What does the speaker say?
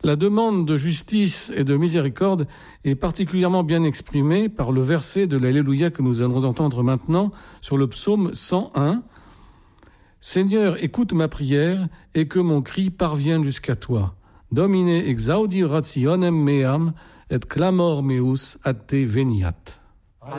La demande de justice et de miséricorde est particulièrement bien exprimée par le verset de l'Alléluia que nous allons entendre maintenant sur le psaume 101. « Seigneur, écoute ma prière et que mon cri parvienne jusqu'à toi. Domine exaudi rationem meam et clamor meus ad te veniat. »